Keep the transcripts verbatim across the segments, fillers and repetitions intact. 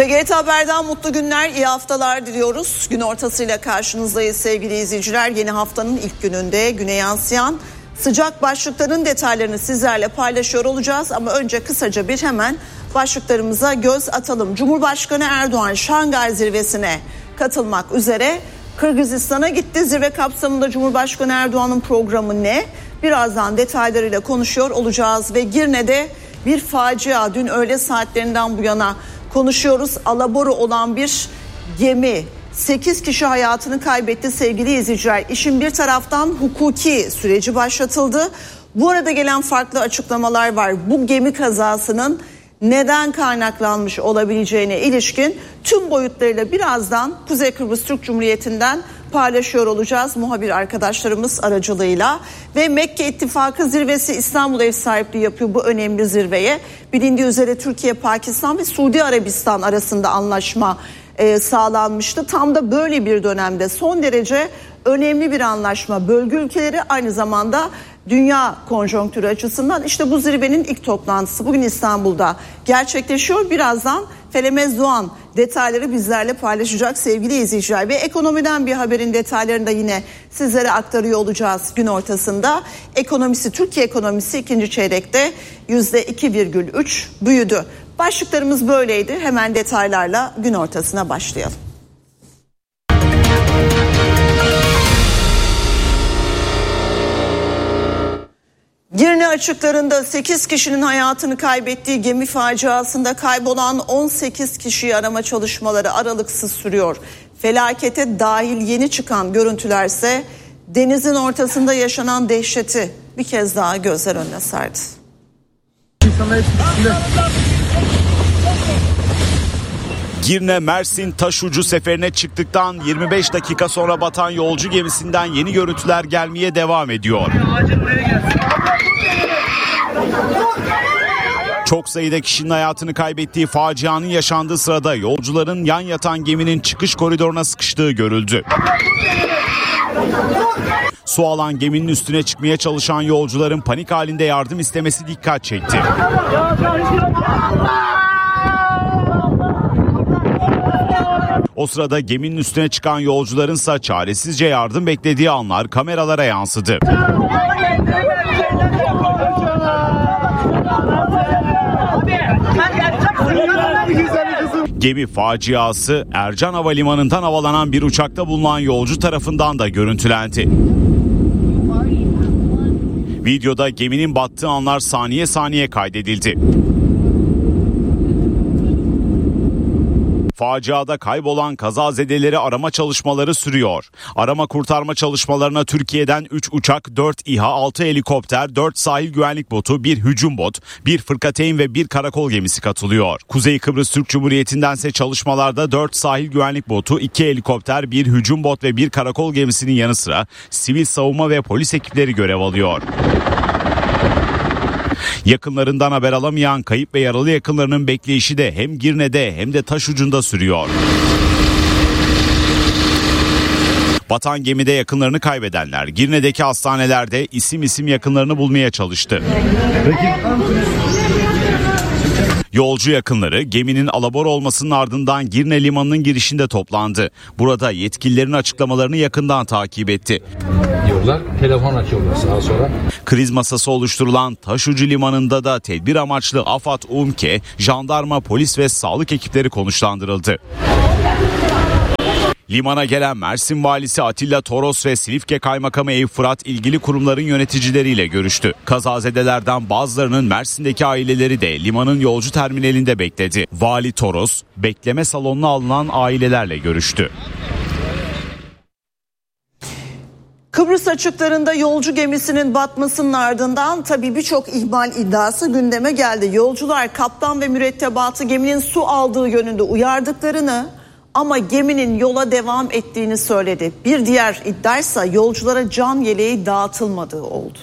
T G R T Haber'den mutlu günler, iyi haftalar diliyoruz. Gün ortasıyla karşınızdayız sevgili izleyiciler. Yeni haftanın ilk gününde güne yansıyan sıcak başlıkların detaylarını sizlerle paylaşıyor olacağız. Ama önce kısaca bir hemen başlıklarımıza göz atalım. Cumhurbaşkanı Erdoğan Şangay Zirvesi'ne katılmak üzere Kırgızistan'a gitti. Zirve kapsamında Cumhurbaşkanı Erdoğan'ın programı ne? Birazdan detaylarıyla konuşuyor olacağız ve Girne'de bir facia, dün öğle saatlerinden bu yana konuşuyoruz. Alaboru olan bir gemi, sekiz kişi hayatını kaybetti sevgili izleyiciler. İşin bir taraftan hukuki süreci başlatıldı. Bu arada gelen farklı açıklamalar var. Bu gemi kazasının neden kaynaklanmış olabileceğine ilişkin tüm boyutlarıyla birazdan Kuzey Kıbrıs Türk Cumhuriyeti'nden paylaşıyor olacağız muhabir arkadaşlarımız aracılığıyla. Ve Mekke İttifakı zirvesi İstanbul ev sahipliği yapıyor bu önemli zirveye. Bilindiği üzere Türkiye, Pakistan ve Suudi Arabistan arasında anlaşma e, sağlanmıştı. Tam da böyle bir dönemde son derece önemli bir anlaşma. Bölge ülkeleri aynı zamanda dünya konjonktürü açısından işte bu zirvenin ilk toplantısı bugün İstanbul'da gerçekleşiyor. Birazdan Felemez Doğan detayları bizlerle paylaşacak sevgili izleyiciler. Ve ekonomiden bir haberin detaylarını da yine sizlere aktarıyor olacağız gün ortasında. Ekonomisi, Türkiye ekonomisi ikinci çeyrekte yüzde iki virgül üç büyüdü. Başlıklarımız böyleydi. Hemen detaylarla gün ortasına başlayalım. Girne açıklarında sekiz kişinin hayatını kaybettiği gemi faciasında kaybolan on sekiz kişiyi arama çalışmaları aralıksız sürüyor. Felakete dahil yeni çıkan görüntülerse denizin ortasında yaşanan dehşeti bir kez daha gözler önüne serdi. Girne Mersin Taşucu seferine çıktıktan yirmi beş dakika sonra batan yolcu gemisinden yeni görüntüler gelmeye devam ediyor. Çok sayıda kişinin hayatını kaybettiği facianın yaşandığı sırada yolcuların yan yatan geminin çıkış koridoruna sıkıştığı görüldü. Su alan geminin üstüne çıkmaya çalışan yolcuların panik halinde yardım istemesi dikkat çekti. O sırada geminin üstüne çıkan yolcularınsa çaresizce yardım beklediği anlar kameralara yansıdı. Gemi faciası Ercan Havalimanı'ndan havalanan bir uçakta bulunan yolcu tarafından da görüntülendi. Videoda geminin battığı anlar saniye saniye kaydedildi. Faciada kaybolan kazazedeleri arama çalışmaları sürüyor. Arama kurtarma çalışmalarına Türkiye'den üç uçak, dört İHA, altı helikopter, dört sahil güvenlik botu, bir hücum bot, bir fırkateyn ve bir karakol gemisi katılıyor. Kuzey Kıbrıs Türk Cumhuriyeti'ndense çalışmalarda dört sahil güvenlik botu, iki helikopter, bir hücum bot ve bir karakol gemisinin yanı sıra sivil savunma ve polis ekipleri görev alıyor. Yakınlarından haber alamayan kayıp ve yaralı yakınlarının bekleyişi de hem Girne'de hem de Taşucu'nda sürüyor. Batan gemide yakınlarını kaybedenler Girne'deki hastanelerde isim isim yakınlarını bulmaya çalıştı. Yolcu yakınları geminin alabor olmasının ardından Girne Limanı'nın girişinde toplandı. Burada yetkililerin açıklamalarını yakından takip etti. Diyorlar, telefon açıyorlar sağa sola. Kriz masası oluşturulan Taşucu Limanı'nda da tedbir amaçlı AFAD, UMKE, jandarma, polis ve sağlık ekipleri konuşlandırıldı. Limana gelen Mersin Valisi Atilla Toros ve Silifke Kaymakamı Eyüp Fırat ilgili kurumların yöneticileriyle görüştü. Kazazedelerden bazılarının Mersin'deki aileleri de limanın yolcu terminalinde bekledi. Vali Toros bekleme salonuna alınan ailelerle görüştü. Kıbrıs açıklarında yolcu gemisinin batmasının ardından tabii birçok ihmal iddiası gündeme geldi. Yolcular kaptan ve mürettebatı geminin su aldığı yönünde uyardıklarını ama geminin yola devam ettiğini söyledi. Bir diğer iddiaysa yolculara can yeleği dağıtılmadığı oldu.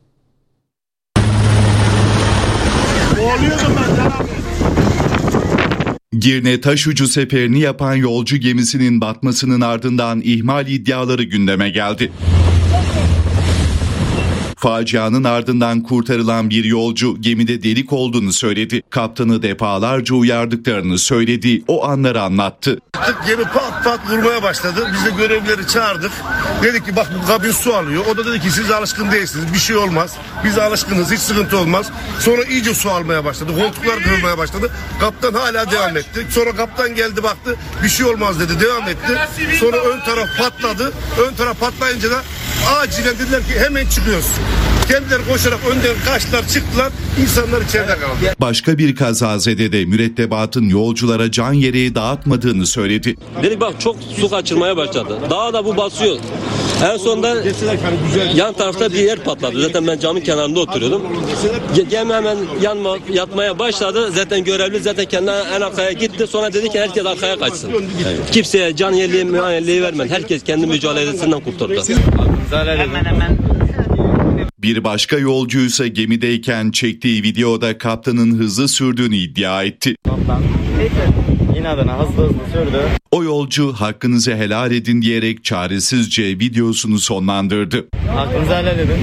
Girne Taşucu seferini yapan yolcu gemisinin batmasının ardından ihmal iddiaları gündeme geldi. Facianın ardından kurtarılan bir yolcu gemide delik olduğunu söyledi. Kaptanı defalarca uyardıklarını söyledi. O anları anlattı. Gemi pat pat vurmaya başladı. Biz de görevlileri çağırdık. Dedik ki bak bu kabin su alıyor. O da dedi ki siz alışkın değilsiniz. Bir şey olmaz. Biz alışkınız. Hiç sıkıntı olmaz. Sonra iyice su almaya başladı. Koltuklar kırılmaya başladı. Kaptan hala devam etti. Sonra kaptan geldi baktı. Bir şey olmaz dedi. Devam etti. Sonra ön taraf patladı. Ön taraf patlayınca da acilen dediler ki hemen çıkıyoruz. Kendileri koşarak önden kaçtılar, çıktılar. İnsanlar içeride kaldı. Başka bir kazazede mürettebatın yolculara can yeleği dağıtmadığını söyledi. Dedik bak çok su kaçırmaya başladı. Daha da bu basıyor. En sonunda yan tarafta bir yer patladı. Zaten ben camın kenarında oturuyordum. Gemi hemen yanma, yatmaya başladı. Zaten görevli zaten kendi en arkaya gitti. Sonra dedi ki herkes arkaya kaçsın. Kimseye can yeleği, müan yeleği vermedi. Herkes kendi mücadelesinden kurtardı. Hemen hemen. Bir başka yolcuysa gemideyken çektiği videoda kaptanın hızlı sürdüğünü iddia etti. Kaptan yine adına hızlı hızlı sürdü. O yolcu hakkınızı helal edin diyerek çaresizce videosunu sonlandırdı. Hakkınızı helal edin.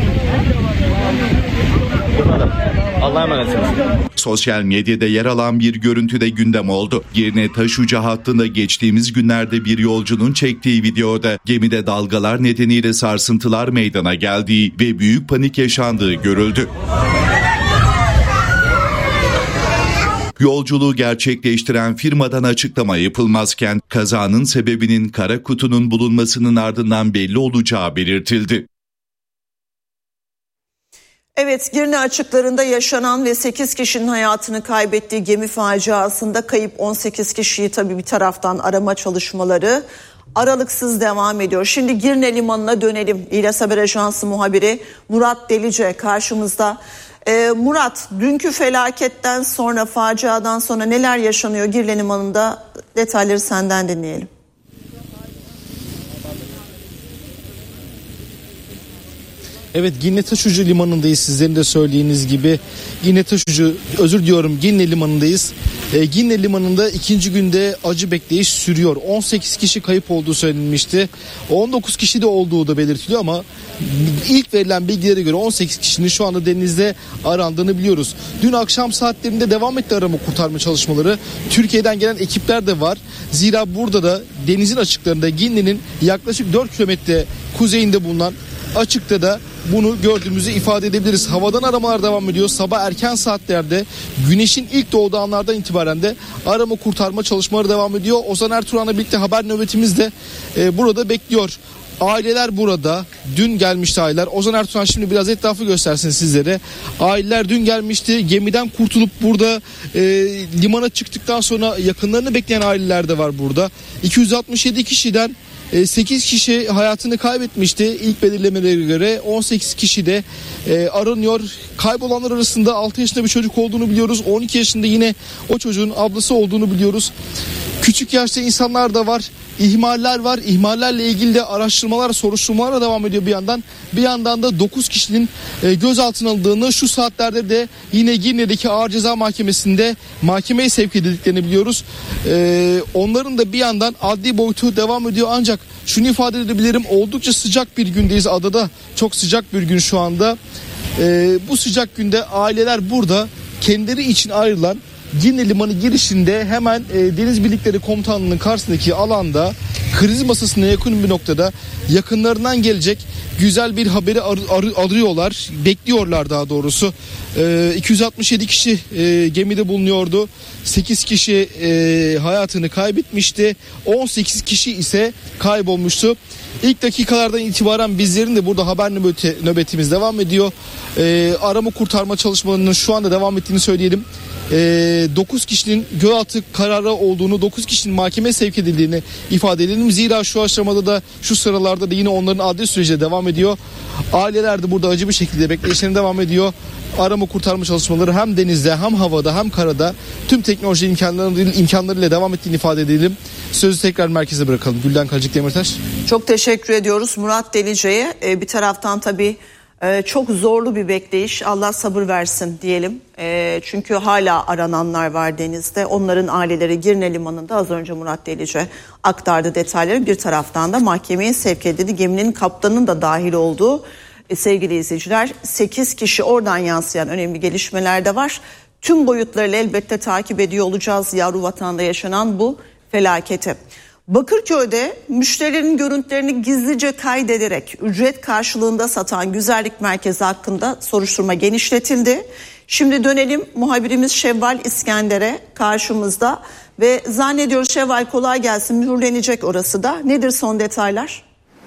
Bu kadar. Allah'a emanetsiniz. Sosyal medyada yer alan bir görüntüde gündem oldu. Girne Taşucu hattında geçtiğimiz günlerde bir yolcunun çektiği videoda gemide dalgalar nedeniyle sarsıntılar meydana geldiği ve büyük panik yaşandığı görüldü. Yolculuğu gerçekleştiren firmadan açıklama yapılmazken kazanın sebebinin kara kutunun bulunmasının ardından belli olacağı belirtildi. Evet, Girne açıklarında yaşanan ve sekiz kişinin hayatını kaybettiği gemi faciasında kayıp on sekiz kişiyi tabii bir taraftan arama çalışmaları aralıksız devam ediyor. Şimdi Girne Limanı'na dönelim. İlyas Haber Ajansı muhabiri Murat Delice karşımızda. Ee, Murat, dünkü felaketten sonra, faciadan sonra neler yaşanıyor Girne Limanı'nda? Detayları senden dinleyelim. Evet, Girne Taşucu Limanı'ndayız, sizlerin de söylediğiniz gibi. Girne Taşucu, özür diliyorum, Girne Limanı'ndayız. E, Girne Limanı'nda ikinci günde acı bekleyiş sürüyor. on sekiz kişi kayıp olduğu söylenmişti. on dokuz kişi de olduğu da belirtiliyor ama ilk verilen bilgilere göre on sekiz kişinin şu anda denizde arandığını biliyoruz. Dün akşam saatlerinde devam etti arama kurtarma çalışmaları. Türkiye'den gelen ekipler de var. Zira burada da denizin açıklarında Girne'nin yaklaşık dört kilometre kuzeyinde bulunan açıkta da bunu gördüğümüzü ifade edebiliriz. Havadan aramalar devam ediyor. Sabah erken saatlerde güneşin ilk doğduğu anlardan itibaren de arama kurtarma çalışmaları devam ediyor. Ozan Ertuğrul'la birlikte haber nöbetimiz de e, burada bekliyor. Aileler burada. Dün gelmişti aileler. Ozan Ertuğrul şimdi biraz etrafı göstersin sizlere. Aileler dün gelmişti. Gemiden kurtulup burada e, limana çıktıktan sonra yakınlarını bekleyen aileler de var burada. iki yüz altmış yedi kişiden sekiz kişi hayatını kaybetmişti ilk belirlemelere göre. on sekiz kişi de e, aranıyor. Kaybolanlar arasında altı yaşında bir çocuk olduğunu biliyoruz. on iki yaşında yine o çocuğun ablası olduğunu biliyoruz. Küçük yaşta insanlar da var. İhmaller var. İhmallerle ilgili de araştırmalar, soruşturmalar devam ediyor bir yandan. Bir yandan da dokuz kişinin e, gözaltına alındığını, şu saatlerde de yine Girne'deki Ağır Ceza Mahkemesi'nde mahkemeye sevk edildiklerini biliyoruz. E, onların da bir yandan adli boyutu devam ediyor, ancak şunu ifade edebilirim, oldukça sıcak bir gündeyiz. Adada çok sıcak bir gün şu anda. E, bu sıcak günde aileler burada kendileri için ayrılan Girne Limanı girişinde hemen e, Deniz Birlikleri Komutanlığı'nın karşısındaki alanda kriz masasına yakın bir noktada yakınlarından gelecek güzel bir haberi ar- ar- arıyorlar, bekliyorlar daha doğrusu. E, iki yüz altmış yedi kişi e, gemide bulunuyordu. sekiz kişi e, hayatını kaybetmişti. on sekiz kişi ise kaybolmuştu. İlk dakikalardan itibaren bizlerin de burada haber nöbeti, nöbetimiz devam ediyor. E, arama kurtarma çalışmalarının şu anda devam ettiğini söyleyelim. dokuz kişinin gözaltı kararı olduğunu, dokuz kişinin mahkemeye sevk edildiğini ifade edelim. Zira şu aşamada da, şu sıralarda da yine onların adli süreci devam ediyor. Aileler de burada acı bir şekilde bekleyişlerine devam ediyor. Arama kurtarma çalışmaları hem denizde hem havada hem karada tüm teknoloji imkanlarıyla, imkanlarıyla devam ettiğini ifade edelim. Sözü tekrar merkeze bırakalım. Gülden Kacık Demirtaş. Çok teşekkür ediyoruz Murat Delice'ye. Ee, bir taraftan tabii e, çok zorlu bir bekleyiş. Allah sabır versin diyelim. E, çünkü hala arananlar var denizde. Onların aileleri Girne Limanı'nda, az önce Murat Delice aktardı detayları. Bir taraftan da mahkemeye sevk edildi. Geminin kaptanının da dahil olduğu Ve sevgili izleyiciler, sekiz kişi, oradan yansıyan önemli gelişmeler de var. Tüm boyutlarıyla elbette takip ediyor olacağız yavru vatanda yaşanan bu felaketi. Bakırköy'de müşterilerin görüntülerini gizlice kaydederek ücret karşılığında satan güzellik merkezi hakkında soruşturma genişletildi. Şimdi dönelim, muhabirimiz Şevval İskender'e karşımızda ve zannediyoruz Şevval, kolay gelsin, mühürlenecek orası da. Nedir son detaylar?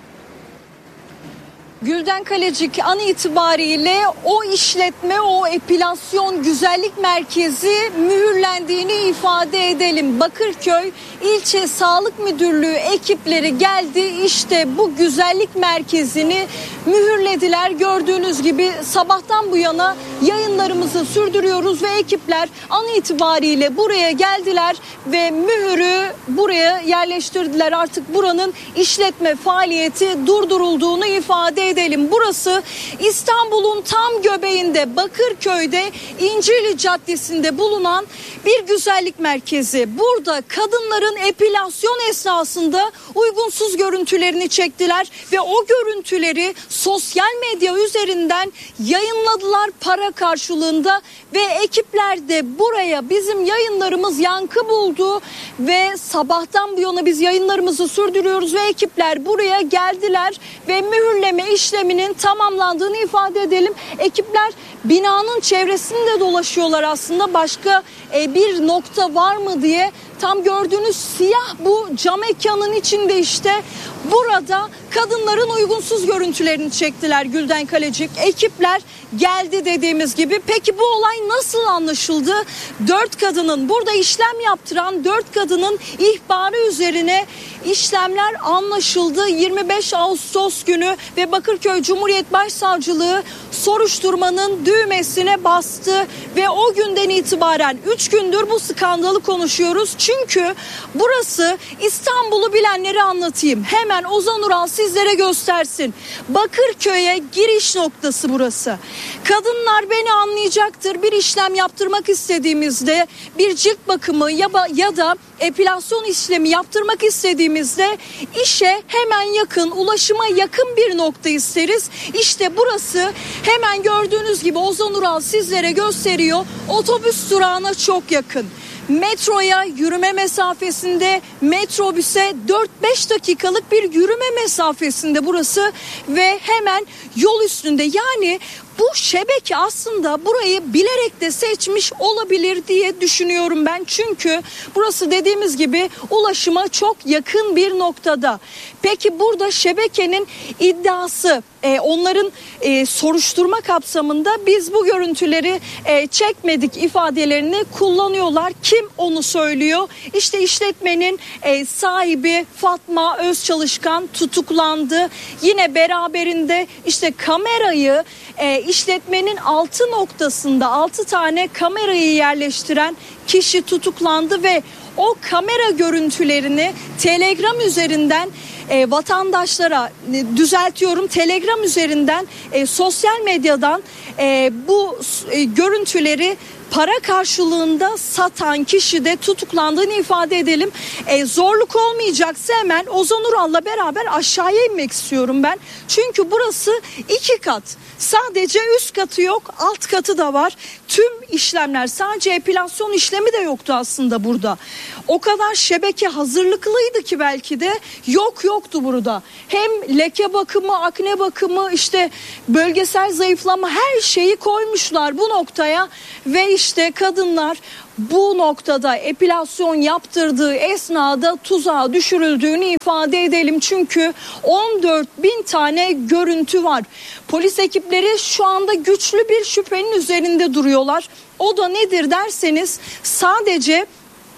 Gülden Kalecik, an itibariyle o işletme, o epilasyon güzellik merkezi mühürlendiğini ifade edelim. Bakırköy İlçe Sağlık Müdürlüğü ekipleri geldi, işte bu güzellik merkezini mühürlediler. Gördüğünüz gibi sabahtan bu yana yayınlarımızı sürdürüyoruz ve ekipler an itibariyle buraya geldiler ve mühürü buraya yerleştirdiler. Artık buranın işletme faaliyeti durdurulduğunu ifade edelim. Burası İstanbul'un tam göbeğinde, Bakırköy'de İncirli Caddesi'nde bulunan bir güzellik merkezi. Burada kadınların epilasyon esnasında uygunsuz görüntülerini çektiler ve o görüntüleri sosyal medya üzerinden yayınladılar para karşılığında ve ekipler de buraya, bizim yayınlarımız yankı buldu ve sabahtan bu yana biz yayınlarımızı sürdürüyoruz ve ekipler buraya geldiler ve mühürleme işleminin tamamlandığını ifade edelim. Ekipler binanın çevresinde dolaşıyorlar aslında, başka bir nokta var mı diye. Tam gördüğünüz siyah bu cam mekanın içinde işte burada kadınların uygunsuz görüntülerini çektiler Gülden Kalecik. Ekipler geldi dediğimiz gibi. Peki bu olay nasıl anlaşıldı? Dört kadının, burada işlem yaptıran dört kadının ihbarı üzerine işlemler anlaşıldı. yirmi beş Ağustos günü ve Bakırköy Cumhuriyet Başsavcılığı soruşturmanın düğmesine bastı ve o günden itibaren üç gündür bu skandalı konuşuyoruz. Çünkü burası, İstanbul'u bilenleri anlatayım. Hemen Ozan Ural sizlere göstersin. Bakırköy'e giriş noktası burası. Kadınlar beni anlayacaktır. Bir işlem yaptırmak istediğimizde, bir cilt bakımı ya, ya da epilasyon işlemi yaptırmak istediğimizde işe hemen yakın, ulaşıma yakın bir nokta isteriz. İşte burası, hemen gördüğünüz gibi Ozan Ural sizlere gösteriyor. Otobüs durağına çok yakın. Metroya yürüme mesafesinde, metrobüse dört beş dakikalık bir yürüme mesafesinde burası ve hemen yol üstünde. Yani bu şebeke aslında burayı bilerek de seçmiş olabilir diye düşünüyorum ben. Çünkü burası dediğimiz gibi ulaşıma çok yakın bir noktada. Peki burada şebekenin iddiası, e, onların e, soruşturma kapsamında biz bu görüntüleri e, çekmedik ifadelerini kullanıyorlar. Kim onu söylüyor? İşte işletmenin e, sahibi Fatma Özçalışkan tutuklandı. Yine beraberinde işte kamerayı e, işletmenin altı noktasında altı tane kamerayı yerleştiren kişi tutuklandı ve o kamera görüntülerini Telegram üzerinden e, vatandaşlara e, düzeltiyorum Telegram üzerinden e, sosyal medyadan e, bu e, görüntüleri para karşılığında satan kişi de tutuklandığını ifade edelim. E, zorluk olmayacaksa hemen Ozan Ural'la beraber aşağıya inmek istiyorum ben. Çünkü burası iki kat. Sadece üst katı yok, alt katı da var. Tüm işlemler, sadece epilasyon işlemi de yoktu aslında burada. O kadar şebeke hazırlıklıydı ki belki de yok yoktu burada. Hem leke bakımı, akne bakımı, işte bölgesel zayıflama, her şeyi koymuşlar bu noktaya ve işte kadınlar bu noktada epilasyon yaptırdığı esnada tuzağa düşürüldüğünü ifade edelim. Çünkü on dört bin tane görüntü var. Polis ekipleri şu anda güçlü bir şüphenin üzerinde duruyorlar. O da nedir derseniz, sadece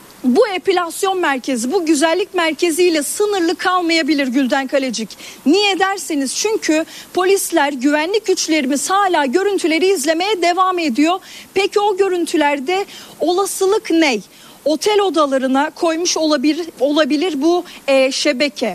bu epilasyon merkezi, bu güzellik merkeziyle sınırlı kalmayabilir Gülden Kalecik. Niye derseniz, çünkü polisler, güvenlik güçlerimiz hala görüntüleri izlemeye devam ediyor. Peki o görüntülerde olasılık ne? Otel odalarına koymuş olabilir, olabilir bu e, şebeke.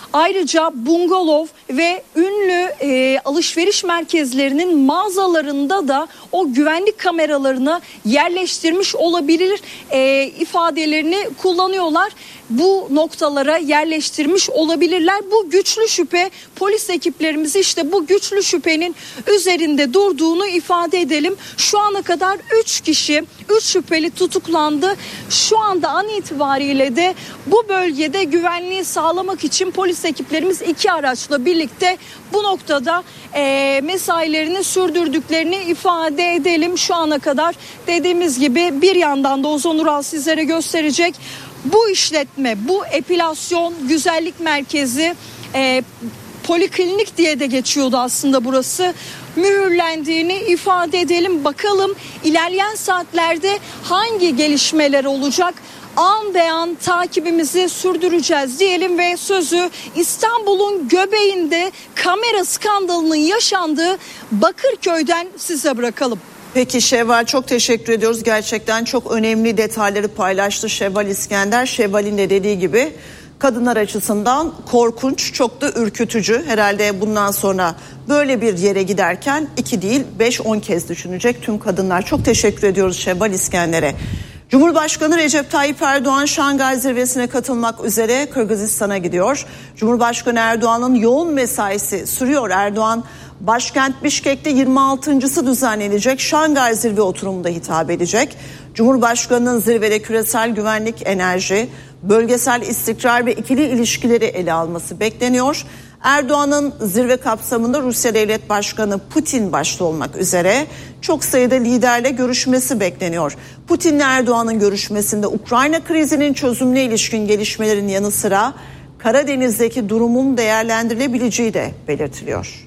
Ayrıca bungalov ve ünlü e, alışveriş merkezlerinin mağazalarında da o güvenlik kameralarını yerleştirmiş olabilir e, ifadelerini kullanıyorlar. Bu noktalara yerleştirmiş olabilirler. Bu güçlü şüphe, polis ekiplerimiz işte bu güçlü şüphenin üzerinde durduğunu ifade edelim. Şu ana kadar üç kişi, üç şüpheli tutuklandı. Şu anda an itibariyle de bu bölgede güvenliği sağlamak için polis ekiplerimiz iki araçla birlikte bu noktada e, mesailerini sürdürdüklerini ifade edelim. Şu ana kadar dediğimiz gibi bir yandan da Ozan Ural sizlere gösterecek. Bu işletme, bu epilasyon güzellik merkezi, e, poliklinik diye de geçiyordu aslında burası, mühürlendiğini ifade edelim. Bakalım ilerleyen saatlerde hangi gelişmeler olacak? An be an takibimizi sürdüreceğiz diyelim ve sözü İstanbul'un göbeğinde kamera skandalının yaşandığı Bakırköy'den size bırakalım. Peki Şevval, çok teşekkür ediyoruz. Gerçekten çok önemli detayları paylaştı Şevval İskender. Şevval'in de dediği gibi kadınlar açısından korkunç, çok da ürkütücü. Herhalde bundan sonra böyle bir yere giderken iki değil beş on kez düşünecek tüm kadınlar. Çok teşekkür ediyoruz Şevval İskender'e. Cumhurbaşkanı Recep Tayyip Erdoğan Şangay Zirvesi'ne katılmak üzere Kırgızistan'a gidiyor. Cumhurbaşkanı Erdoğan'ın yoğun mesaisi sürüyor. Erdoğan başkent Bişkek'te yirmi altıncısı düzenlenecek Şangay Zirve oturumunda hitap edecek. Cumhurbaşkanının zirvede küresel güvenlik, enerji, bölgesel istikrar ve ikili ilişkileri ele alması bekleniyor. Erdoğan'ın zirve kapsamında Rusya Devlet Başkanı Putin başta olmak üzere çok sayıda liderle görüşmesi bekleniyor. Putin'le Erdoğan'ın görüşmesinde Ukrayna krizinin çözümüne ilişkin gelişmelerin yanı sıra Karadeniz'deki durumun değerlendirilebileceği de belirtiliyor.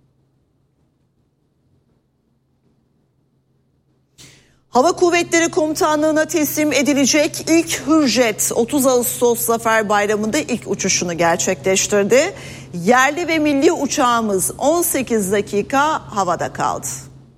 Hava Kuvvetleri Komutanlığı'na teslim edilecek ilk Hürjet otuz Ağustos Zafer Bayramı'nda ilk uçuşunu gerçekleştirdi. Yerli ve milli uçağımız on sekiz dakika havada kaldı.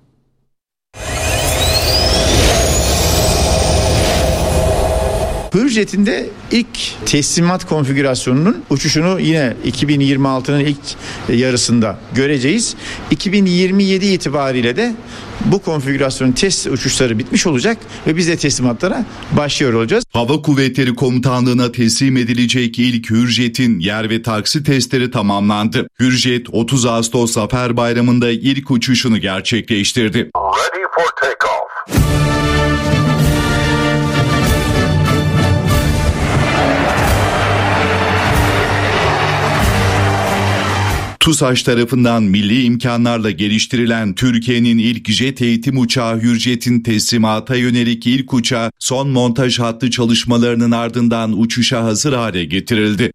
Hürjet'in de ilk teslimat konfigürasyonunun uçuşunu yine iki bin yirmi altının ilk yarısında göreceğiz. iki bin yirmi yedi itibariyle de bu konfigürasyonun test uçuşları bitmiş olacak ve biz de teslimatlara başlıyor olacağız. Hava Kuvvetleri Komutanlığı'na teslim edilecek ilk Hürjet'in yer ve taksi testleri tamamlandı. Hürjet otuz Ağustos Zafer Bayramı'nda ilk uçuşunu gerçekleştirdi. Ready for takeoff. TUSAŞ tarafından milli imkanlarla geliştirilen Türkiye'nin ilk jet eğitim uçağı Hürjet'in teslimata yönelik ilk uçağı son montaj hattı çalışmalarının ardından uçuşa hazır hale getirildi.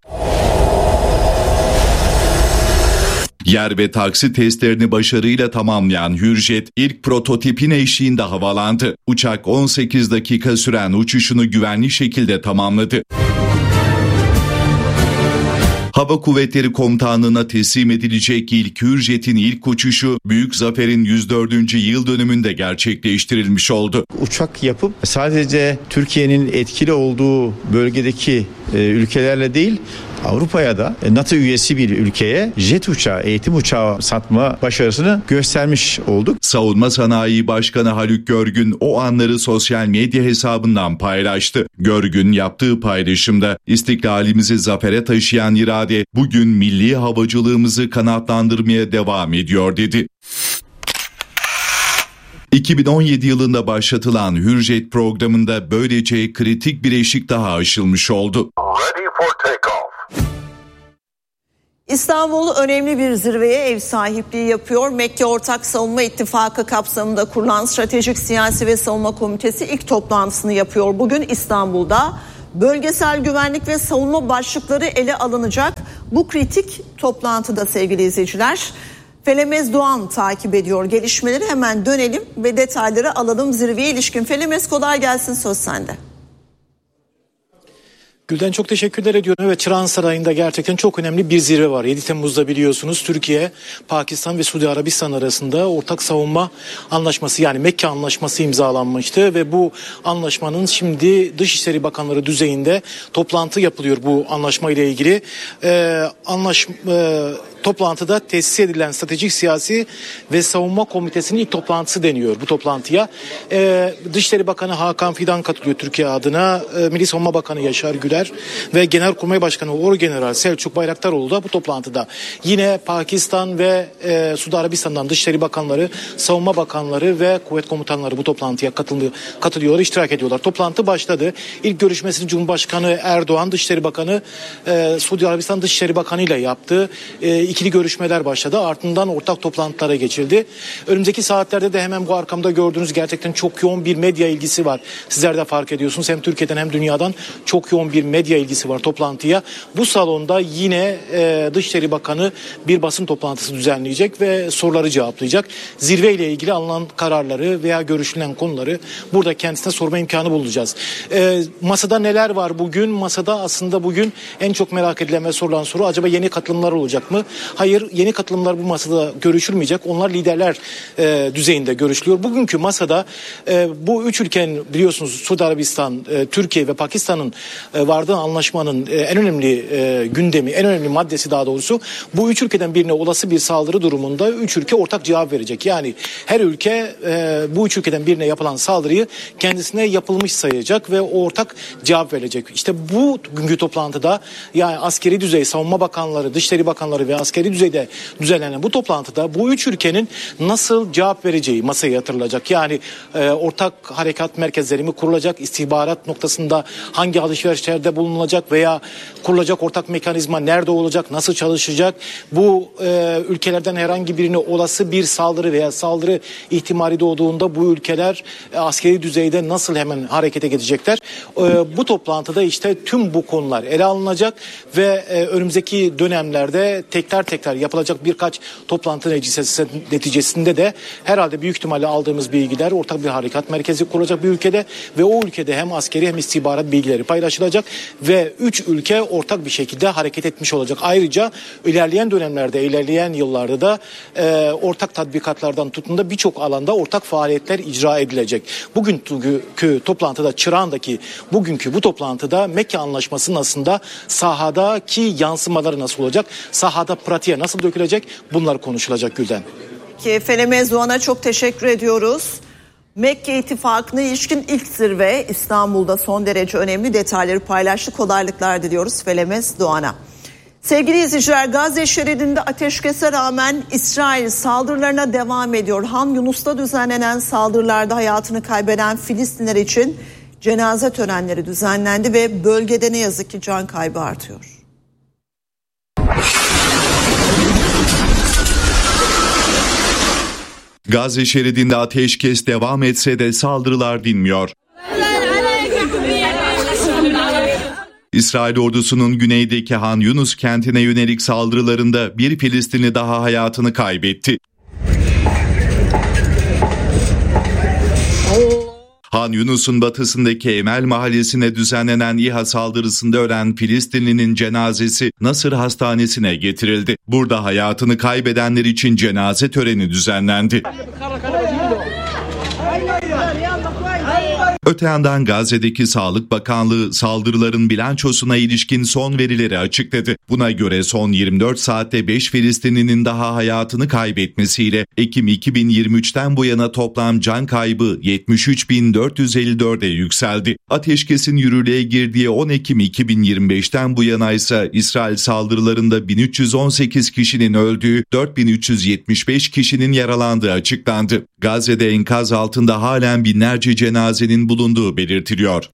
Yer ve taksi testlerini başarıyla tamamlayan Hürjet ilk prototipin eşliğinde havalandı. Uçak on sekiz dakika süren uçuşunu güvenli şekilde tamamladı. Hava Kuvvetleri Komutanlığı'na teslim edilecek ilk Hürjet'in ilk uçuşu Büyük Zafer'in yüz dördüncü yıl dönümünde gerçekleştirilmiş oldu. Uçak yapıp sadece Türkiye'nin etkili olduğu bölgedeki e, ülkelerle değil, Avrupa'ya da NATO üyesi bir ülkeye jet uçağı, eğitim uçağı satma başarısını göstermiş olduk. Savunma Sanayi Başkanı Haluk Görgün o anları sosyal medya hesabından paylaştı. Görgün yaptığı paylaşımda istiklalimizi zafere taşıyan irade bugün milli havacılığımızı kanatlandırmaya devam ediyor dedi. iki bin on yedi yılında başlatılan Hürjet programında böylece kritik bir eşik daha aşılmış oldu. Ready for takeoff. İstanbul önemli bir zirveye ev sahipliği yapıyor. Mekke Ortak Savunma İttifakı kapsamında kurulan Stratejik Siyasi ve Savunma Komitesi ilk toplantısını yapıyor. Bugün İstanbul'da bölgesel güvenlik ve savunma başlıkları ele alınacak. Bu kritik toplantıda sevgili izleyiciler, Felemez Doğan takip ediyor gelişmeleri. Hemen dönelim ve detayları alalım zirveye ilişkin. Felemez, kolay gelsin, söz sende. Gülden çok teşekkürler ediyorum. Evet, Çırağan Sarayı'nda gerçekten çok önemli bir zirve var. yedi Temmuz'da biliyorsunuz Türkiye, Pakistan ve Suudi Arabistan arasında ortak savunma anlaşması, yani Mekke Anlaşması imzalanmıştı ve bu anlaşmanın şimdi Dışişleri Bakanları düzeyinde toplantı yapılıyor bu anlaşma ile ilgili. Ee, anlaşma e, toplantıda tesis edilen Stratejik Siyasi ve Savunma Komitesi'nin ilk toplantısı deniyor bu toplantıya. Ee, Dışişleri Bakanı Hakan Fidan katılıyor Türkiye adına. Ee, Milli Savunma Bakanı Yaşar Güler ve Genelkurmay Başkanı Orgeneral Selçuk Bayraktaroğlu da bu toplantıda. Yine Pakistan ve e, Suudi Arabistan'dan Dışişleri Bakanları, Savunma Bakanları ve Kuvvet Komutanları bu toplantıya katılıyor, katılıyorlar, iştirak ediyorlar. Toplantı başladı. İlk görüşmesini Cumhurbaşkanı Erdoğan, Dışişleri Bakanı, e, Suudi Arabistan Dışişleri Bakanı ile yaptı. E, ikili görüşmeler başladı. Ardından ortak toplantılara geçildi. Önümüzdeki saatlerde de hemen bu arkamda gördüğünüz gerçekten çok yoğun bir medya ilgisi var. Sizler de fark ediyorsunuz. Hem Türkiye'den hem dünyadan çok yoğun bir medya ilgisi var toplantıya. Bu salonda yine e, Dışişleri Bakanı bir basın toplantısı düzenleyecek ve soruları cevaplayacak. Zirve ile ilgili alınan kararları veya görüşülen konuları burada kendisine sorma imkanı bulacağız. E, masada neler var bugün? Masada aslında bugün en çok merak edilen ve sorulan soru, acaba yeni katılımlar olacak mı? Hayır, yeni katılımlar bu masada görüşülmeyecek. Onlar liderler e, düzeyinde görüşülüyor. Bugünkü masada e, bu üç ülkenin, biliyorsunuz Suudi Arabistan, e, Türkiye ve Pakistan'ın e, vardığı anlaşmanın e, en önemli e, gündemi, en önemli maddesi daha doğrusu, bu üç ülkeden birine olası bir saldırı durumunda üç ülke ortak cevap verecek. Yani her ülke e, bu üç ülkeden birine yapılan saldırıyı kendisine yapılmış sayacak ve ortak cevap verecek. İşte bu günkü toplantıda, yani askeri düzey, savunma bakanları, dışişleri bakanları ve askeri düzeyde düzenlenen bu toplantıda bu üç ülkenin nasıl cevap vereceği masaya yatırılacak. Yani e, ortak harekat merkezleri mi kurulacak, istihbarat noktasında hangi alışverişlerde bulunulacak veya kurulacak ortak mekanizma nerede olacak, nasıl çalışacak, bu e, ülkelerden herhangi birine olası bir saldırı veya saldırı ihtimali doğduğunda bu ülkeler e, askeri düzeyde nasıl hemen harekete geçecekler. E, bu toplantıda işte tüm bu konular ele alınacak ve e, önümüzdeki dönemlerde tekrar tekrar yapılacak birkaç toplantı neticesinde de herhalde büyük ihtimalle aldığımız bilgiler, ortak bir harekat merkezi kurulacak bir ülkede ve o ülkede hem askeri hem istihbarat bilgileri paylaşılacak ve üç ülke ortak bir şekilde hareket etmiş olacak. Ayrıca ilerleyen dönemlerde, ilerleyen yıllarda da e, ortak tatbikatlardan tutun da birçok alanda ortak faaliyetler icra edilecek. Bugünkü toplantıda, Çırağan'daki bugünkü bu toplantıda Mekke Anlaşması'nın aslında sahadaki yansımaları nasıl olacak, sahada pratiğe nasıl dökülecek, bunlar konuşulacak Gülden. Ki Felemez Doğan'a çok teşekkür ediyoruz. Mekke İttifakı'na ilişkin ilk zirve İstanbul'da son derece önemli detayları paylaştı. Kolaylıklar diliyoruz Felemez Doğan'a. Sevgili izleyiciler, Gazze şeridinde ateşkese rağmen İsrail saldırılarına devam ediyor. Han Yunus'ta düzenlenen saldırılarda hayatını kaybeden Filistinler için cenaze törenleri düzenlendi ve bölgede ne yazık ki can kaybı artıyor. Gazze şeridinde ateşkes devam etse de saldırılar dinmiyor. İsrail ordusunun güneydeki Han Yunus kentine yönelik saldırılarında bir Filistinli daha hayatını kaybetti. Han Yunus'un batısındaki Emel mahallesine düzenlenen İHA saldırısında ölen Filistinlinin cenazesi Nasır Hastanesi'ne getirildi. Burada hayatını kaybedenler için cenaze töreni düzenlendi. Öte yandan Gazze'deki Sağlık Bakanlığı saldırıların bilançosuna ilişkin son verileri açıkladı. Buna göre son yirmi dört saatte beş Filistinlinin daha hayatını kaybetmesiyle Ekim iki bin yirmi üçten bu yana toplam can kaybı yetmiş üç bin dört yüz elli dörde yükseldi. Ateşkesin yürürlüğe girdiği on Ekim iki bin yirmi beşten bu yana ise İsrail saldırılarında bin üç yüz on sekiz kişinin öldüğü, dört bin üç yüz yetmiş beş kişinin yaralandığı açıklandı. Gazze'de enkaz altında halen binlerce cenazenin bulunduğu belirtiliyor.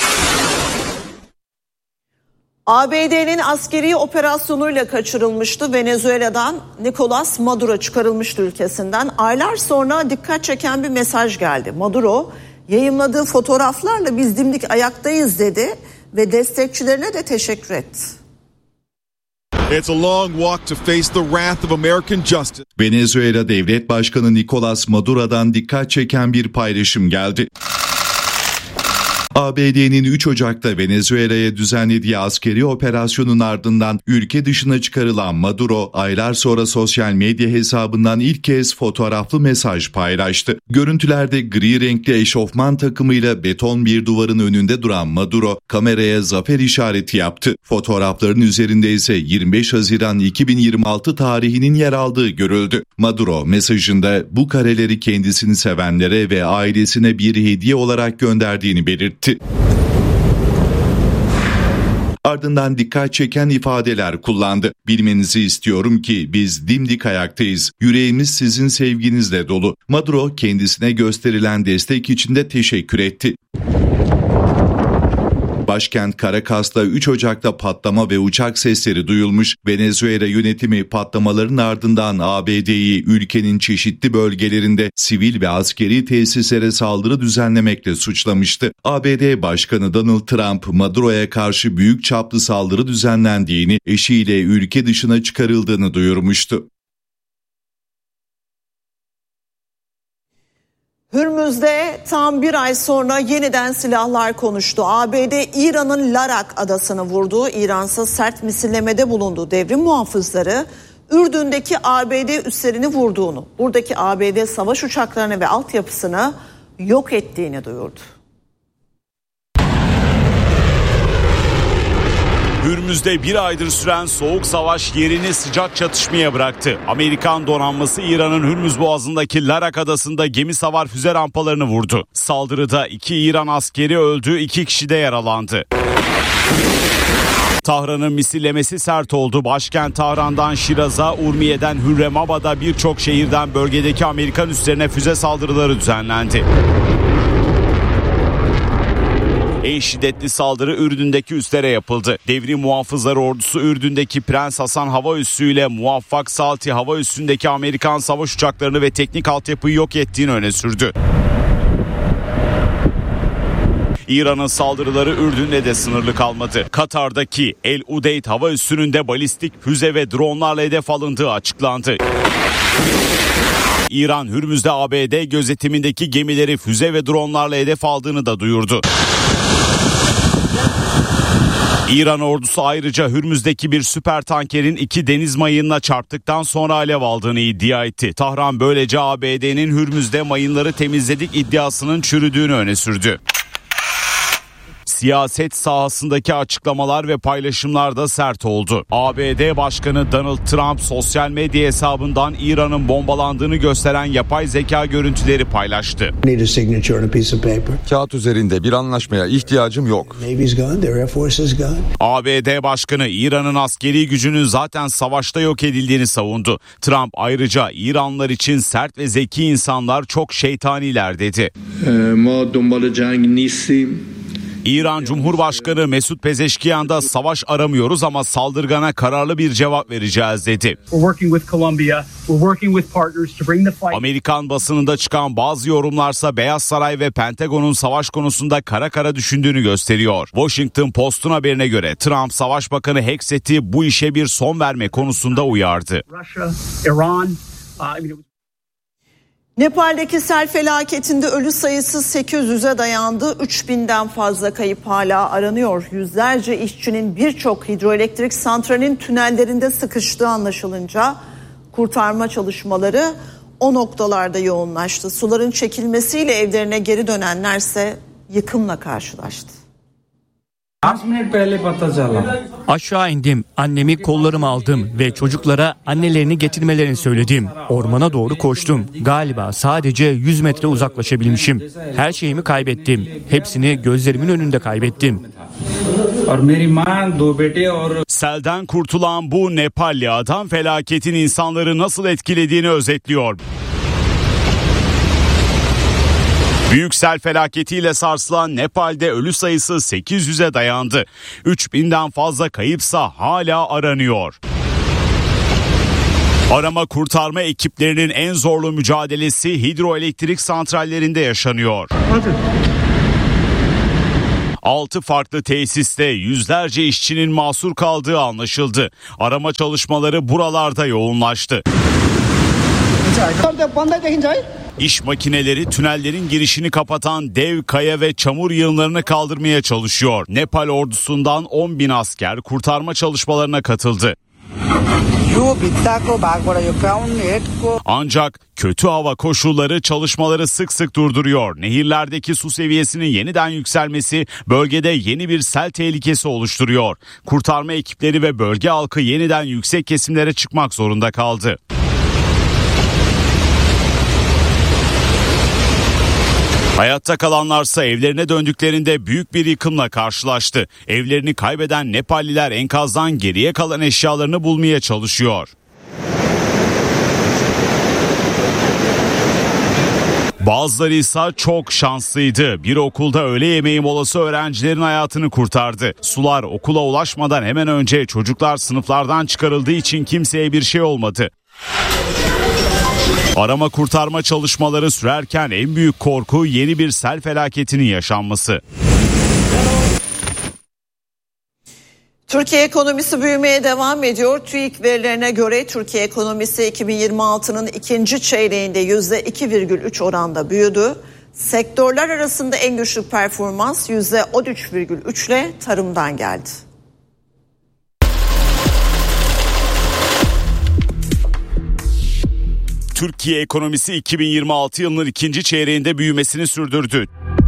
A B D'nin askeri operasyonuyla kaçırılmıştı. Venezuela'dan Nicolas Maduro çıkarılmıştı ülkesinden. Aylar sonra dikkat çeken bir mesaj geldi. Maduro yayımladığı fotoğraflarla biz dimdik ayaktayız dedi ve destekçilerine de teşekkür etti. It's a long walk to face the wrath of American justice. Venezuela Devlet Başkanı Nicolas Maduro'dan dikkat çeken bir paylaşım geldi. A B D'nin üç Ocak'ta Venezuela'ya düzenlediği askeri operasyonun ardından ülke dışına çıkarılan Maduro, aylar sonra sosyal medya hesabından ilk kez fotoğraflı mesaj paylaştı. Görüntülerde gri renkli eşofman takımıyla beton bir duvarın önünde duran Maduro, kameraya zafer işareti yaptı. Fotoğrafların üzerinde ise yirmi beş Haziran iki bin yirmi altı tarihinin yer aldığı görüldü. Maduro mesajında bu kareleri kendisini sevenlere ve ailesine bir hediye olarak gönderdiğini belirtti. Ardından dikkat çeken ifadeler kullandı. Bilmenizi istiyorum ki biz dimdik ayaktayız. Yüreğimiz sizin sevginizle dolu. Maduro kendisine gösterilen destek için de teşekkür etti. Başkent Caracas'ta üç Ocak'ta patlama ve uçak sesleri duyulmuş. Venezuela yönetimi patlamaların ardından A B D'yi ülkenin çeşitli bölgelerinde sivil ve askeri tesislere saldırı düzenlemekle suçlamıştı. A B D Başkanı Donald Trump, Maduro'ya karşı büyük çaplı saldırı düzenlendiğini, eşiyle ülke dışına çıkarıldığını duyurmuştu. Hürmüz'de tam bir ay sonra yeniden silahlar konuştu. A B D İran'ın Larak adasını vurdu. İran'sa sert misillemede bulundu. Devrim muhafızları Ürdün'deki A B D üslerini vurduğunu, buradaki A B D savaş uçaklarını ve altyapısını yok ettiğini duyurdu. Hürmüz'de bir aydır süren soğuk savaş yerini sıcak çatışmaya bıraktı. Amerikan donanması İran'ın Hürmüz Boğazı'ndaki Larak adasında gemi savar füze rampalarını vurdu. Saldırıda iki İran askeri öldü, iki kişi de yaralandı. Tahran'ın misillemesi sert oldu. Başkent Tahran'dan Şiraz'a, Urmiye'den Hürremabad'a birçok şehirden bölgedeki Amerikan üslerine füze saldırıları düzenlendi. En şiddetli saldırı Ürdün'deki üslere yapıldı. Devrim Muhafızları Ordusu Ürdün'deki Prens Hasan hava üssüyle Muvaffak Salti hava üssündeki Amerikan savaş uçaklarını ve teknik altyapıyı yok ettiğini öne sürdü. İran'ın saldırıları Ürdün'le de sınırlı kalmadı. Katar'daki El Udeyd hava üssünün de balistik füze ve dronlarla hedef alındığı açıklandı. İran, Hürmüz'de A B D gözetimindeki gemileri füze ve dronlarla hedef aldığını da duyurdu. İran ordusu ayrıca Hürmüz'deki bir süper tankerin iki deniz mayınına çarptıktan sonra alev aldığını iddia etti. Tahran böylece A B D'nin Hürmüz'de mayınları temizledik iddiasının çürüdüğünü öne sürdü. Siyaset sahasındaki açıklamalar ve paylaşımlar da sert oldu. A B D Başkanı Donald Trump sosyal medya hesabından İran'ın bombalandığını gösteren yapay zeka görüntüleri paylaştı. Kağıt üzerinde bir anlaşmaya ihtiyacım yok. A B D Başkanı İran'ın askeri gücünün zaten savaşta yok edildiğini savundu. Trump ayrıca İranlılar için sert ve zeki insanlar çok şeytaniler dedi. İran Cumhurbaşkanı Mesut Pezeşkiyan da savaş aramıyoruz ama saldırgana kararlı bir cevap vereceğiz dedi. Amerikan basınında çıkan bazı yorumlarsa Beyaz Saray ve Pentagon'un savaş konusunda kara kara düşündüğünü gösteriyor. Washington Post'un haberine göre Trump Savaş Bakanı Hexet'i bu işe bir son verme konusunda uyardı. Nepal'deki sel felaketinde ölü sayısı sekiz yüze dayandı. üç binden fazla kayıp hala aranıyor. Yüzlerce işçinin birçok hidroelektrik santralinin tünellerinde sıkıştığı anlaşılınca kurtarma çalışmaları o noktalarda yoğunlaştı. Suların çekilmesiyle evlerine geri dönenlerse yıkımla karşılaştı. Aşağı indim, annemi kollarıma aldım ve çocuklara annelerini getirmelerini söyledim. Ormana doğru koştum. Galiba sadece yüz metre uzaklaşabilmişim. Her şeyimi kaybettim. Hepsini gözlerimin önünde kaybettim. Selden kurtulan bu Nepalli adam felaketin insanları nasıl etkilediğini özetliyor. Büyük sel felaketiyle sarsılan Nepal'de ölü sayısı sekiz yüze dayandı. üç binden fazla kayıpsa hala aranıyor. Arama kurtarma ekiplerinin en zorlu mücadelesi hidroelektrik santrallerinde yaşanıyor. Altı farklı tesiste yüzlerce işçinin mahsur kaldığı anlaşıldı. Arama çalışmaları buralarda yoğunlaştı. İş makineleri tünellerin girişini kapatan dev kaya ve çamur yığınlarını kaldırmaya çalışıyor. Nepal ordusundan on bin asker kurtarma çalışmalarına katıldı. Ancak kötü hava koşulları çalışmaları sık sık durduruyor. Nehirlerdeki su seviyesinin yeniden yükselmesi bölgede yeni bir sel tehlikesi oluşturuyor. Kurtarma ekipleri ve bölge halkı yeniden yüksek kesimlere çıkmak zorunda kaldı. Hayatta kalanlarsa evlerine döndüklerinde büyük bir yıkımla karşılaştı. Evlerini kaybeden Nepalliler enkazdan geriye kalan eşyalarını bulmaya çalışıyor. Bazıları ise çok şanslıydı. Bir okulda öğle yemeği molası öğrencilerin hayatını kurtardı. Sular okula ulaşmadan hemen önce çocuklar sınıflardan çıkarıldığı için kimseye bir şey olmadı. Arama kurtarma çalışmaları sürerken en büyük korku yeni bir sel felaketinin yaşanması. Türkiye ekonomisi büyümeye devam ediyor. TÜİK verilerine göre Türkiye ekonomisi iki bin yirmi altının ikinci çeyreğinde yüzde iki virgül üç oranda büyüdü. Sektörler arasında en güçlü performans yüzde on üç virgül üç ile tarımdan geldi. Türkiye ekonomisi iki bin yirmi altı yılının ikinci çeyreğinde büyümesini sürdürdü.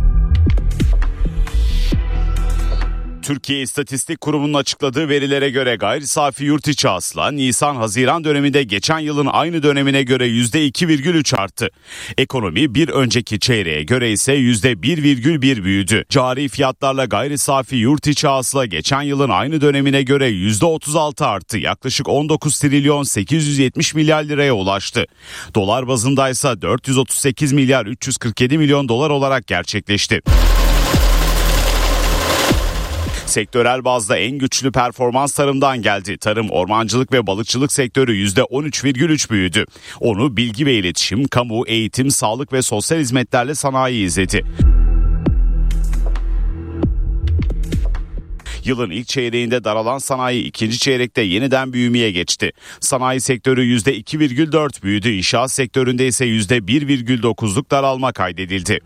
Türkiye İstatistik Kurumu'nun açıkladığı verilere göre gayri safi yurt içi hasıla Nisan-Haziran döneminde geçen yılın aynı dönemine göre yüzde iki virgül üç arttı. Ekonomi bir önceki çeyreğe göre ise yüzde bir virgül bir büyüdü. Cari fiyatlarla gayri safi yurt içi hasıla geçen yılın aynı dönemine göre yüzde otuz altı arttı. Yaklaşık on dokuz trilyon sekiz yüz yetmiş milyar liraya ulaştı. Dolar bazındaysa dört yüz otuz sekiz milyar üç yüz kırk yedi milyon dolar olarak gerçekleşti. Sektörel bazda en güçlü performans tarımdan geldi. Tarım, ormancılık ve balıkçılık sektörü yüzde on üç virgül üç büyüdü. Onu bilgi ve iletişim, kamu, eğitim, sağlık ve sosyal hizmetlerle sanayi izledi. Yılın ilk çeyreğinde daralan sanayi ikinci çeyrekte yeniden büyümeye geçti. Sanayi sektörü yüzde iki virgül dört büyüdü. İnşaat sektöründe ise yüzde bir virgül dokuzluk daralma kaydedildi.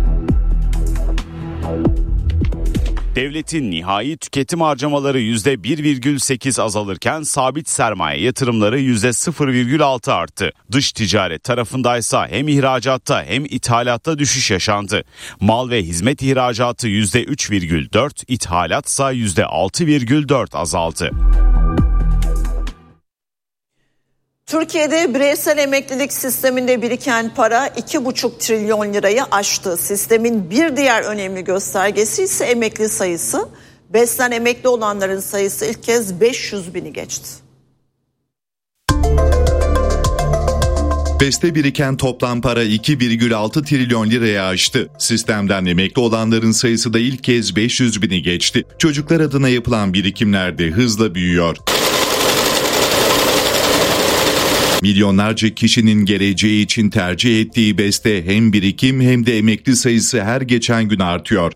Devletin nihai tüketim harcamaları yüzde bir virgül sekiz azalırken sabit sermaye yatırımları yüzde sıfır virgül altı arttı. Dış ticaret tarafındaysa hem ihracatta hem ithalatta düşüş yaşandı. Mal ve hizmet ihracatı yüzde üç virgül dört, ithalatsa yüzde altı virgül dört azaldı. Türkiye'de bireysel emeklilik sisteminde biriken para iki buçuk trilyon lirayı aştı. Sistemin bir diğer önemli göstergesi ise emekli sayısı. BES'ten emekli olanların sayısı ilk kez beş yüz bini geçti. BES'te biriken toplam para iki virgül altı trilyon liraya aştı. Sistemden emekli olanların sayısı da ilk kez beş yüz bini geçti. Çocuklar adına yapılan birikimler de hızla büyüyor. Milyonlarca kişinin geleceği için tercih ettiği BES'te hem birikim hem de emekli sayısı her geçen gün artıyor.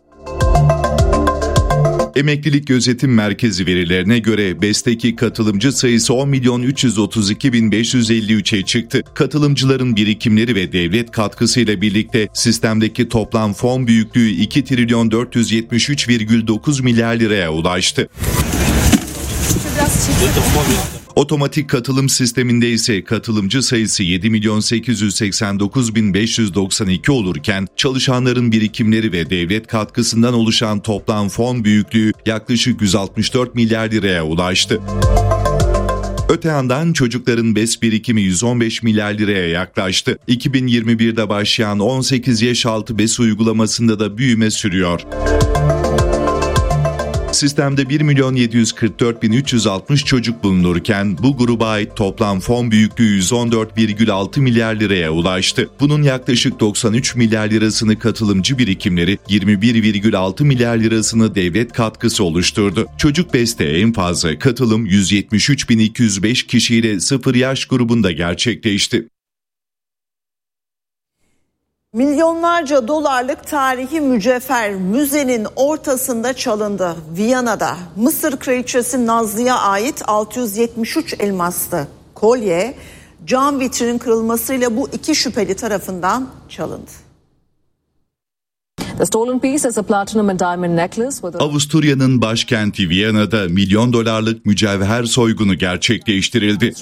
Emeklilik Gözetim Merkezi verilerine göre BES'teki katılımcı sayısı on milyon üç yüz otuz iki bin beş yüz elli üçe çıktı. Katılımcıların birikimleri ve devlet katkısıyla birlikte sistemdeki toplam fon büyüklüğü iki trilyon dört yüz yetmiş üç virgül dokuz milyar liraya ulaştı. Otomatik katılım sisteminde ise katılımcı sayısı yedi milyon sekiz yüz seksen dokuz bin beş yüz doksan iki olurken çalışanların birikimleri ve devlet katkısından oluşan toplam fon büyüklüğü yaklaşık yüz altmış dört milyar liraya ulaştı. Öte yandan çocukların BES birikimi yüz on beş milyar liraya yaklaştı. iki bin yirmi birde başlayan on sekiz yaş altı BES uygulamasında da büyüme sürüyor. Sistemde bir milyon yedi yüz kırk dört bin üç yüz altmış çocuk bulunurken bu gruba ait toplam fon büyüklüğü yüz on dört virgül altı milyar liraya ulaştı. Bunun yaklaşık doksan üç milyar lirasını katılımcı birikimleri, yirmi bir virgül altı milyar lirasını devlet katkısı oluşturdu. Çocuk BES'te en fazla katılım yüz yetmiş üç bin iki yüz beş kişiyle sıfır yaş grubunda gerçekleşti. Milyonlarca dolarlık tarihi mücevher müzenin ortasında çalındı. Viyana'da Mısır Kraliçesi Nazlı'ya ait altı yüz yetmiş üç elmaslı kolye cam vitrinin kırılmasıyla bu iki şüpheli tarafından çalındı. Avusturya'nın başkenti Viyana'da milyon dolarlık mücevher soygunu gerçekleştirildi.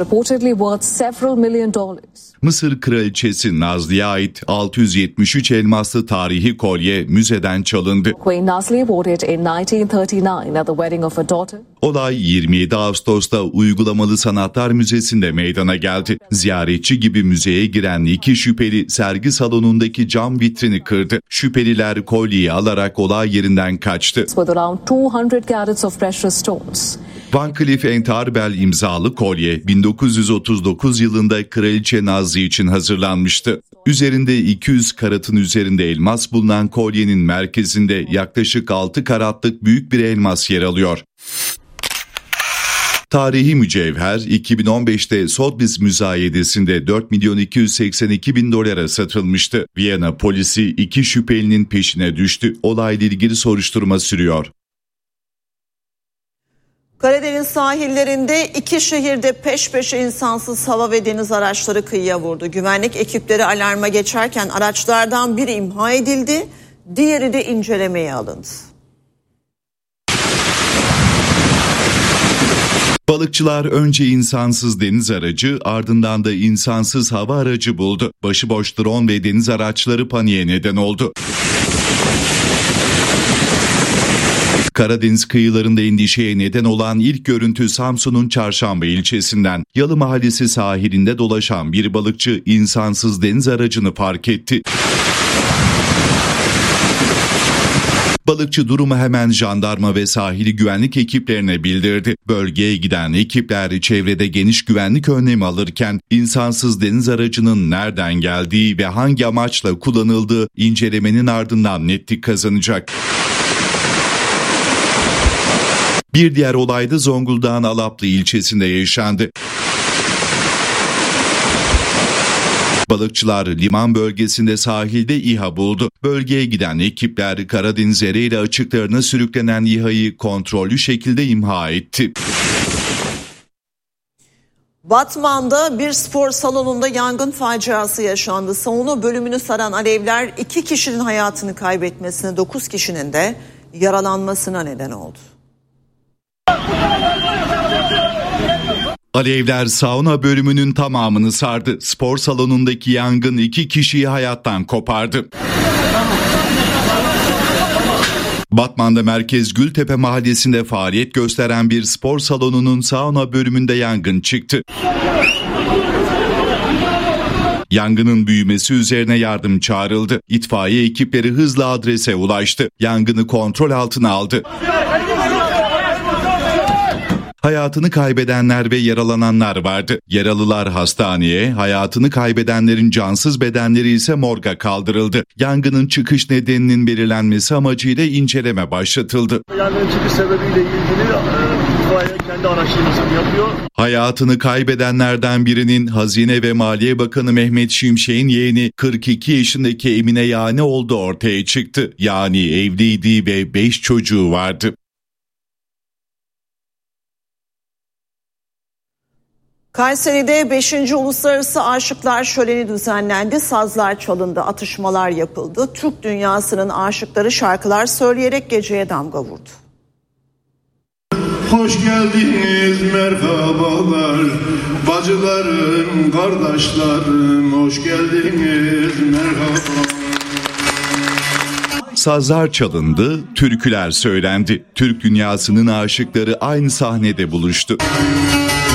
Mısır Kraliçesi Nazlı'ya ait altı yüz yetmiş üç elmaslı tarihi kolye müzeden çalındı. Olay yirmi yedi Ağustos'ta Uygulamalı Sanatlar Müzesi'nde meydana geldi. Ziyaretçi gibi müzeye giren iki şüpheli sergi salonundaki cam vitrini kırdı. Şüpheliler kolyeyi alarak olay yerinden kaçtı. Van Cleef and Arpels imzalı kolye bin dokuz yüz otuz dokuz yılında Kraliçe Nazlı için hazırlanmıştı. Üzerinde iki yüz karatın üzerinde elmas bulunan kolyenin merkezinde yaklaşık altı karatlık büyük bir elmas yer alıyor. Tarihi mücevher iki bin on beşte Sotheby's müzayedesinde dört milyon iki yüz seksen iki bin dolara satılmıştı. Viyana polisi iki şüphelinin peşine düştü. Olayla ilgili soruşturma sürüyor. Karadeniz sahillerinde iki şehirde peş peşe insansız hava ve deniz araçları kıyıya vurdu. Güvenlik ekipleri alarma geçerken araçlardan biri imha edildi, diğeri de incelemeye alındı. Balıkçılar önce insansız deniz aracı, ardından da insansız hava aracı buldu. Başıboş drone ve deniz araçları paniğe neden oldu. Karadeniz kıyılarında endişeye neden olan ilk görüntü Samsun'un Çarşamba ilçesinden. Yalı Mahallesi sahilinde dolaşan bir balıkçı insansız deniz aracını fark etti. Balıkçı durumu hemen jandarma ve sahili güvenlik ekiplerine bildirdi. Bölgeye giden ekipler çevrede geniş güvenlik önlemi alırken insansız deniz aracının nereden geldiği ve hangi amaçla kullanıldığı incelemenin ardından netlik kazanacak. Bir diğer olay da Zonguldak'ın Alaplı ilçesinde yaşandı. Balıkçılar liman bölgesinde sahilde İHA buldu. Bölgeye giden ekipler Karadeniz Ereğli açıklarına sürüklenen İHA'yı kontrollü şekilde imha etti. Batman'da bir spor salonunda yangın faciası yaşandı. Sauna bölümünü saran alevler iki kişinin hayatını kaybetmesine, dokuz kişinin de yaralanmasına neden oldu. Alevler sauna bölümünün tamamını sardı. Spor salonundaki yangın iki kişiyi hayattan kopardı. Batman'da Merkez Gültepe Mahallesi'nde faaliyet gösteren bir spor salonunun sauna bölümünde yangın çıktı. Yangının büyümesi üzerine yardım çağrıldı. İtfaiye ekipleri hızla adrese ulaştı. Yangını kontrol altına aldı. Hayatını kaybedenler ve yaralananlar vardı. Yaralılar hastaneye, hayatını kaybedenlerin cansız bedenleri ise morga kaldırıldı. Yangının çıkış nedeninin belirlenmesi amacıyla inceleme başlatıldı. Yangının çıkış sebebiyle ilgili itfaiye kendi araştırmasını yapıyor. Hayatını kaybedenlerden birinin Hazine ve Maliye Bakanı Mehmet Şimşek'in yeğeni kırk iki yaşındaki Emine Yane olduğu ortaya çıktı. Yani evliydi ve beş çocuğu vardı. Kayseri'de beşinci Uluslararası Aşıklar Şöleni düzenlendi. Sazlar çalındı, atışmalar yapıldı. Türk dünyasının aşıkları şarkılar söyleyerek geceye damga vurdu. Hoş geldiniz, merhabalar, bacılarım, kardeşlerim, hoş geldiniz, merhabalar. Sazlar çalındı, türküler söylendi. Türk dünyasının aşıkları aynı sahnede buluştu.